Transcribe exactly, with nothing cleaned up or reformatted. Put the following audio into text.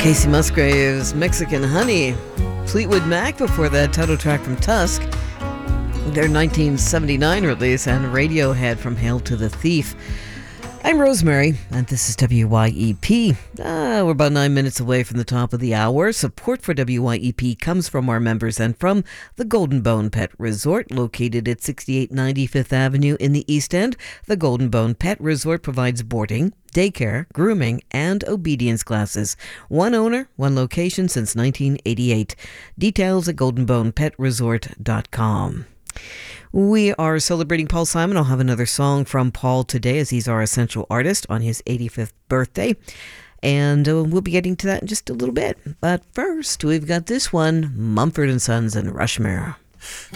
Casey Musgraves, Mexican Honey. Fleetwood Mac before that, title track from Tusk. Their nineteen seventy-nine release, and Radiohead from Hail to the Thief. I'm Rosemary, and this is W Y E P. Ah, we're about nine minutes away from the top of the hour. Support for W Y E P comes from our members and from the Golden Bone Pet Resort, located at sixty-eight ninety Fifth Avenue in the East End. The Golden Bone Pet Resort provides boarding, daycare, grooming, and obedience classes. One owner, one location since nineteen eighty-eight. Details at golden bone pet resort dot com. We are celebrating Paul Simon. I'll have another song from Paul today, as he's our essential artist on his eighty-fifth birthday. And uh, we'll be getting to that in just a little bit. But first, we've got this one, Mumford and Sons and Rushmore.